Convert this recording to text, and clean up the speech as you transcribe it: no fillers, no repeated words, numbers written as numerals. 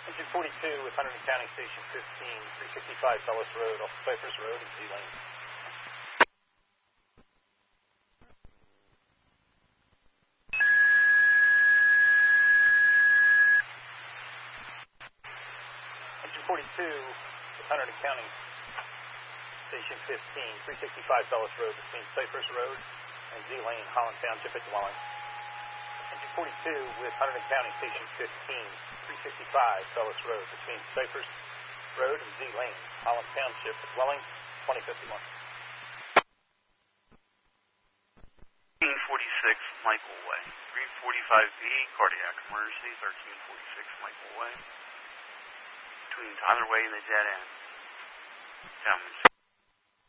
Engine 42 with Hunterdon County Station 15, 365 Dulles Road off Cypress Road and Z Lane. Engine 42 with Hunterdon County Station 15, 365 Dulles Road between Cypress Road and Z Lane, Holland Township at Dwelling. Engine 42 with Hunterdon County Station 15, 365 Dulles Road between Cypress Road and Z Lane, Holland Township at Dwelling, 2051. 1346 Michael Way. 345B, cardiac emergency, 1346 Michael Way. Between Tyler Way and the dead end. Down